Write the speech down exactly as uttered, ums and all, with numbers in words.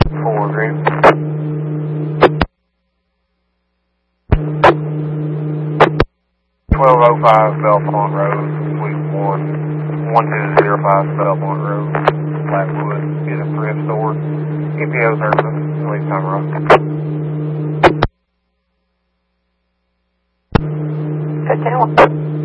Four green. twelve oh five Belmont Road, Suite one, one two zero five Belmont Road, Blackwood, is a print store. E P O service, lead time road. fifteen one.